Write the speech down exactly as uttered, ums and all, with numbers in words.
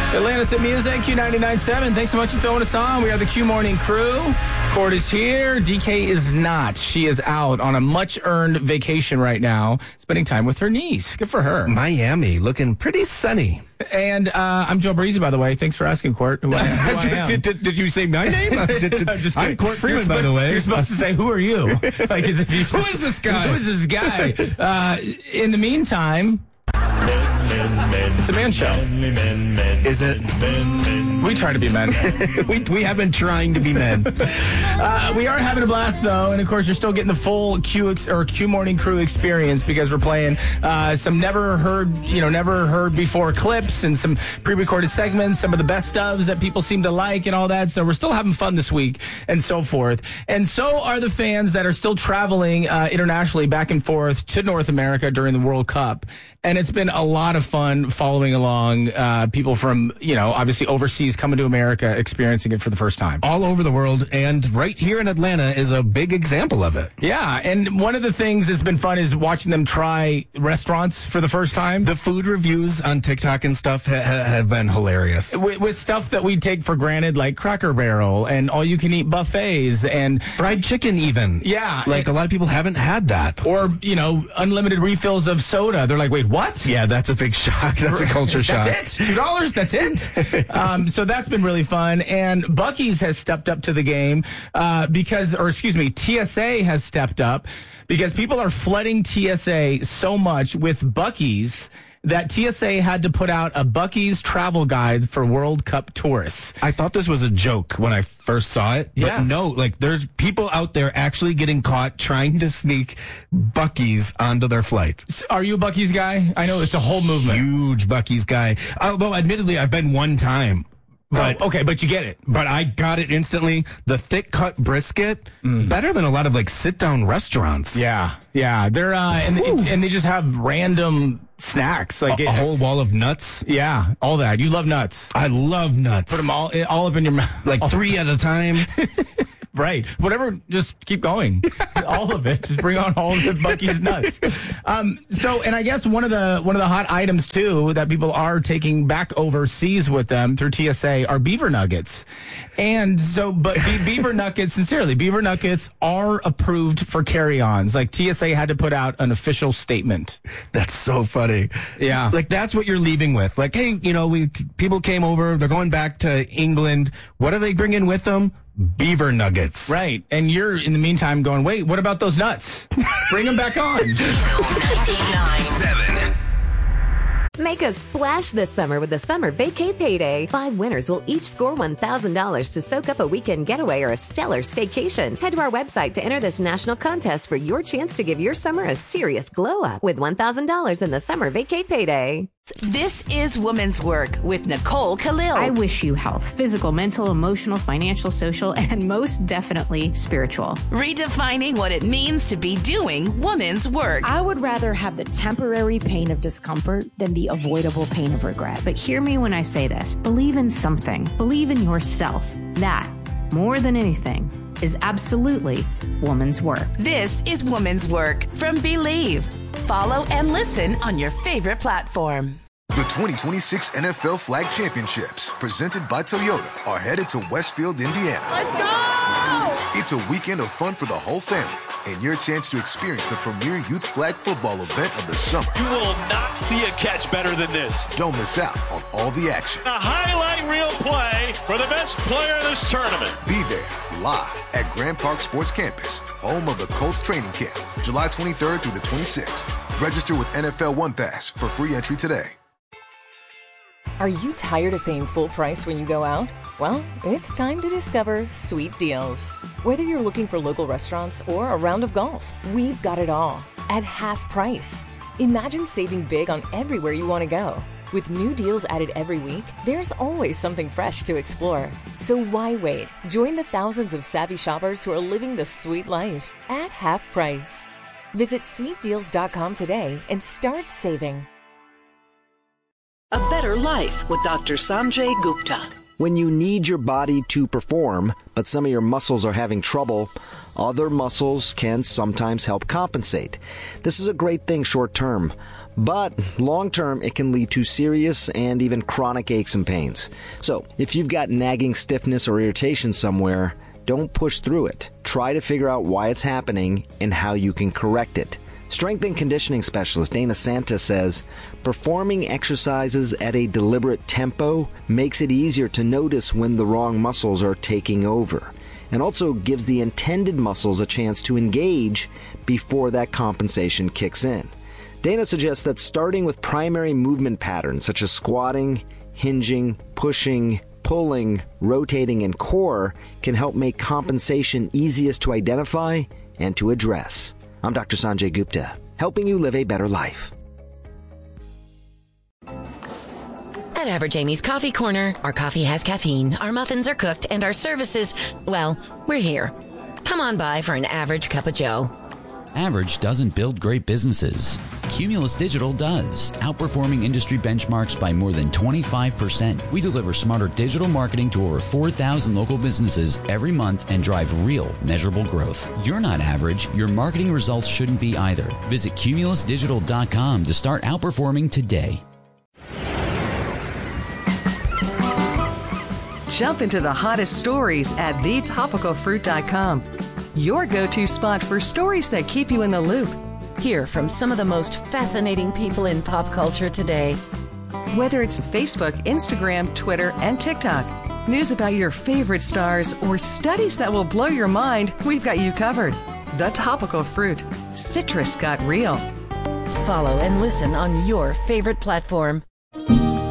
Atlantis at Music, Q ninety-nine point seven. Thanks so much for throwing us on. We are the Q Morning Crew. Cord is here. D K is not. She is out on a much-earned vacation right now, spending time with her niece. Good for her. Miami, looking pretty sunny. And uh, I'm Joe Breezy, by the way. Thanks for asking, Court. Who I, who I am. did, did, did you say my name? did, did, I'm, just I'm Court Freeman, supposed, by the way. You're supposed to say, who are you? Like, as if you just, who is this guy? Who is this guy? Uh, in the meantime... It's a man show. Is it? We try to be men. we, we have been trying to be men. Uh, we are having a blast, though. And, of course, you're still getting the full Q ex- or Q Morning Crew experience because we're playing uh, some never heard, you know, never heard before clips and some pre-recorded segments, some of the best ofs that people seem to like and all that. So we're still having fun this week and so forth. And so are the fans that are still traveling uh, internationally back and forth to North America during the World Cup. And it's been a lot of fun following along uh, people from, you know, obviously overseas coming to America, experiencing it for the first time. All over the world, and right here in Atlanta is a big example of it. Yeah, and one of the things that's been fun is watching them try restaurants for the first time. The food reviews on TikTok and stuff ha- ha- have been hilarious. With, with stuff that we take for granted, like Cracker Barrel and all-you-can-eat buffets and... fried chicken, even. Yeah. Like, and, a lot of people haven't had that. Or, you know, unlimited refills of soda. They're like, wait, what? Yeah, that's a big shock. That's a culture shock. That's it. two dollars. That's it. um, so that's been really fun. And Buc-ee's has stepped up to the game uh, because, or excuse me, T S A has stepped up because people are flooding T S A so much with Buc-ee's that T S A had to put out a Buc-ee's travel guide for World Cup tourists. I thought this was a joke when I first saw it, but yeah. no, like there's people out there actually getting caught trying to sneak Buc-ee's onto their flight. So are you a Buc-ee's guy? I know it's a whole movement. Huge Buc-ee's guy. Although admittedly I've been one time. But, oh, okay, but you get it. But I got it instantly. The thick cut brisket, mm. better than a lot of like sit down restaurants. Yeah, yeah. They're uh, and they, and they just have random snacks like a, it, a whole wall of nuts. Yeah, all that. You love nuts. I love nuts. Put them all all up in your mouth, like three at a time. Right. Whatever, just keep going. All of it. Just bring on all of the Buc-ee's nuts. Um, so, and I guess one of the one of the hot items, too, that people are taking back overseas with them through T S A are beaver nuggets. And so, but be- beaver nuggets, sincerely, beaver nuggets are approved for carry-ons. Like, T S A had to put out an official statement. That's so funny. Yeah. Like, that's what you're leaving with. Like, hey, you know, we people came over, they're going back to England. What are they bringing with them? Beaver nuggets. Right. And you're, in the meantime, going, wait, what about those nuts? Bring them back on. Seven. Make a splash this summer with the Summer Vacay Payday. Five winners will each score one thousand dollars to soak up a weekend getaway or a stellar staycation. Head to our website to enter this national contest for your chance to give your summer a serious glow up with one thousand dollars in the Summer Vacay Payday. This is Woman's Work with Nicole Khalil. I wish you health, physical, mental, emotional, financial, social, and most definitely spiritual. Redefining what it means to be doing woman's work. I would rather have the temporary pain of discomfort than the avoidable pain of regret. But hear me when I say this. Believe in something. Believe in yourself. That, more than anything, is absolutely woman's work. This is Woman's Work from Believe. Follow and listen on your favorite platform. The twenty twenty-six N F L Flag Championships, presented by Toyota, are headed to Westfield, Indiana. Let's go! It's a weekend of fun for the whole family and your chance to experience the premier youth flag football event of the summer. You will not see a catch better than this. Don't miss out on all the action. A highlight reel play for the best player in this tournament. Be there live at Grand Park Sports Campus, home of the Colts training camp, July twenty-third through the twenty-sixth. Register with N F L One Pass for free entry today. Are you tired of paying full price when you go out? Well, it's time to discover Sweet Deals. Whether you're looking for local restaurants or a round of golf, we've got it all at half price. Imagine saving big on everywhere you want to go. With new deals added every week, there's always something fresh to explore. So why wait? Join the thousands of savvy shoppers who are living the sweet life at half price. Visit sweet deals dot com today and start saving. A better life with Doctor Sanjay Gupta. When you need your body to perform, but some of your muscles are having trouble, other muscles can sometimes help compensate. This is a great thing short term, but long term it can lead to serious and even chronic aches and pains. So if you've got nagging stiffness or irritation somewhere, don't push through it. Try to figure out why it's happening and how you can correct it. Strength and conditioning specialist Dana Santa says, performing exercises at a deliberate tempo makes it easier to notice when the wrong muscles are taking over, and also gives the intended muscles a chance to engage before that compensation kicks in. Dana suggests that starting with primary movement patterns such as squatting, hinging, pushing, pulling, rotating, and core can help make compensation easiest to identify and to address. I'm Doctor Sanjay Gupta, helping you live a better life. At Average Amy's Coffee Corner, our coffee has caffeine, our muffins are cooked, and our services, well, we're here. Come on by for an average cup of joe. Average doesn't build great businesses. Cumulus Digital does, outperforming industry benchmarks by more than twenty-five percent. We deliver smarter digital marketing to over four thousand local businesses every month and drive real, measurable growth. You're not average. Your marketing results shouldn't be either. Visit cumulus digital dot com to start outperforming today. Jump into the hottest stories at the topical fruit dot com. Your go-to spot for stories that keep you in the loop. Hear from some of the most fascinating people in pop culture today. Whether it's Facebook, Instagram, Twitter, and TikTok, news about your favorite stars, or studies that will blow your mind, we've got you covered. The Topical Fruit. Citrus got real. Follow and listen on your favorite platform.